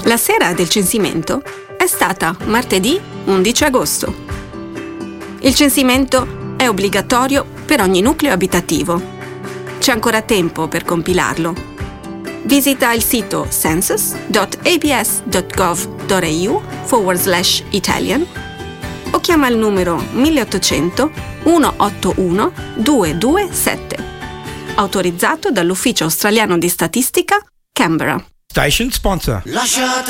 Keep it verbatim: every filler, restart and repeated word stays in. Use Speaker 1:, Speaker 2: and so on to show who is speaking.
Speaker 1: La sera del censimento è stata martedì undici agosto. Il censimento è obbligatorio per ogni nucleo abitativo. C'è ancora tempo per compilarlo. Visita il sito census.abs.gov.au forward slash Italian o chiama il numero milleottocento centottantuno duecentoventisette, autorizzato dall'Ufficio Australiano di Statistica, Canberra.
Speaker 2: Station sponsor.